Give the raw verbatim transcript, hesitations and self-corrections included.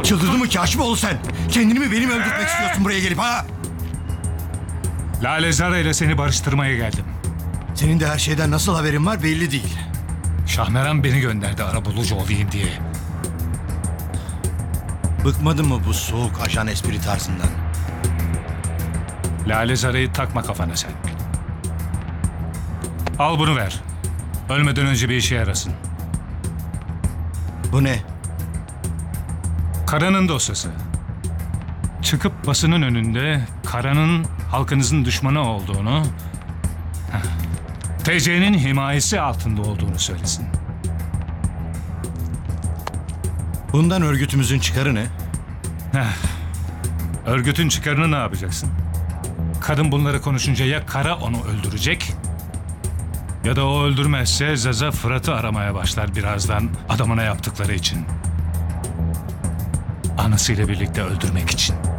Çıldırdın mı Kaşifoğlu sen? Kendini mi benim öldürtmek istiyorsun buraya gelip ha? Lale Zara ile seni barıştırmaya geldim. Senin de her şeyden nasıl haberin var belli değil. Şahmeran beni gönderdi arabulucu olayım diye. Bıkmadın mı bu soğuk ajan espri tarzından? Lale Zara'yı takma kafana sen. Al bunu ver. Ölmeden önce bir işe yarasın. Bu ne? Kara'nın dosyası. Çıkıp basının önünde Kara'nın halkınızın düşmanı olduğunu, T C'nin himayesi altında olduğunu söylesin. Bundan örgütümüzün çıkarı ne? Örgütün çıkarını ne yapacaksın? Kadın bunları konuşunca ya Kara onu öldürecek ya da o öldürmezse Zaza Fırat'ı aramaya başlar birazdan adamına yaptıkları için. Anasıyla birlikte öldürmek için.